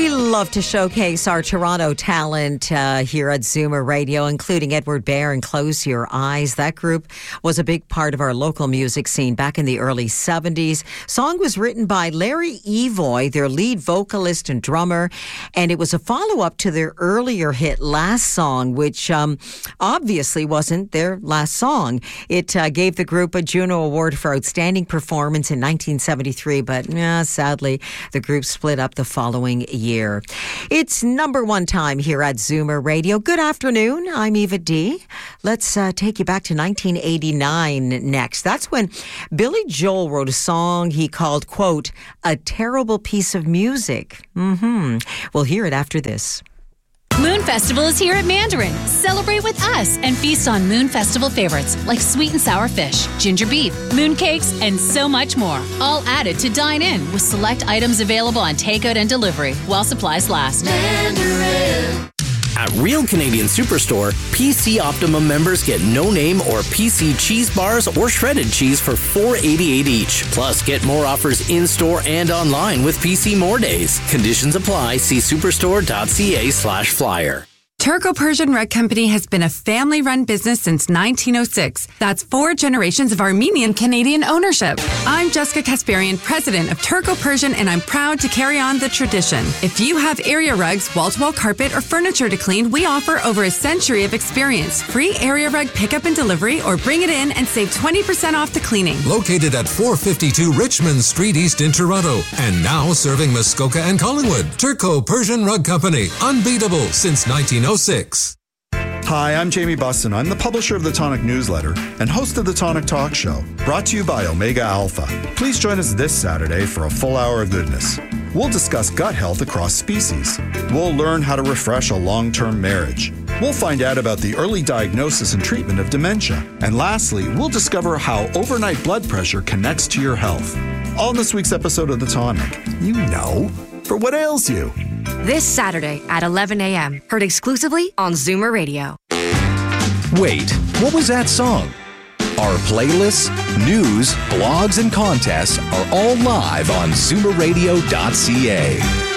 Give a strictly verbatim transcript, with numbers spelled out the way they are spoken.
We love to showcase our Toronto talent uh, here at Zoomer Radio, including Edward Bear and Close Your Eyes. That group was a big part of our local music scene back in the early seventies. Song was written by Larry Evoy, their lead vocalist and drummer, and it was a follow-up to their earlier hit Last Song, which um, obviously wasn't their last song. It uh, gave the group a Juno Award for Outstanding Performance in nineteen seventy-three, but uh, sadly, the group split up the following year. It's number one time here at Zoomer Radio. Good afternoon. I'm Eva D. Let's uh, take you back to nineteen eighty-nine next. That's when Billy Joel wrote a song he called, quote, "A Terrible Piece of Music." Mm-hmm. We'll hear it after this. Moon Festival is here at Mandarin. Celebrate with us and feast on Moon Festival favorites like sweet and sour fish, ginger beef, moon cakes, and so much more. All added to dine in with select items available on takeout and delivery while supplies last. Mandarin. At Real Canadian Superstore, P C Optimum members get no-name or P C cheese bars or shredded cheese for four dollars and eighty-eight cents each. Plus, get more offers in-store and online with P C More Days. Conditions apply. See superstore.ca slash flyer. Turco Persian Rug Company has been a family-run business since nineteen oh six. That's four generations of Armenian Canadian ownership. I'm Jessica Kasparian, president of Turco Persian, and I'm proud to carry on the tradition. If you have area rugs, wall-to-wall carpet, or furniture to clean, we offer over a century of experience. Free area rug pickup and delivery, or bring it in and save twenty percent off the cleaning. Located at four fifty-two Richmond Street East in Toronto, and now serving Muskoka and Collingwood. Turco Persian Rug Company, unbeatable since nineteen oh six. Hi, I'm Jamie Buston. I'm the publisher of the Tonic Newsletter and host of the Tonic Talk Show, brought to you by Omega Alpha. Please join us this Saturday for a full hour of goodness. We'll discuss gut health across species. We'll learn how to refresh a long-term marriage. We'll find out about the early diagnosis and treatment of dementia. And lastly, we'll discover how overnight blood pressure connects to your health. All in this week's episode of The Tonic. You know, for what ails you. This Saturday at eleven a.m. Heard exclusively on Zoomer Radio. Wait, what was that song? Our playlists, news, blogs, and contests are all live on zoomer radio dot c a.